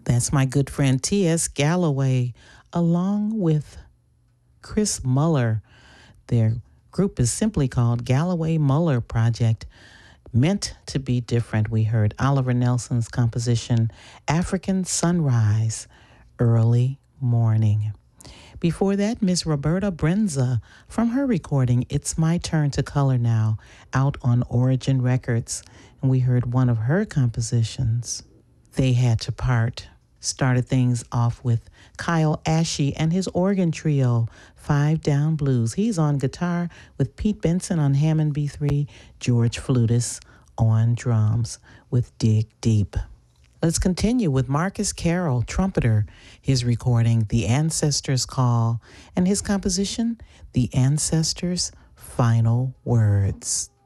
That's my good friend T.S. Galloway, along with Chris Muller. Their group is simply called Galloway Muller Project. Meant to be different. We heard Oliver Nelson's composition, African Sunrise, Early Morning. Before that, Miss Roberta Brenza from her recording, It's My Turn to Color Now, out on Origin Records. And we heard one of her compositions, They Had to Part. Started things off with Kyle Ashe and his organ trio, Five Down Blues. He's on guitar with Pete Benson on Hammond B3, George Flutis on drums with Dig Deep. Let's continue with Marcus Carroll, trumpeter, his recording, The Ancestors' Call, and his composition, The Ancestors' Final Words.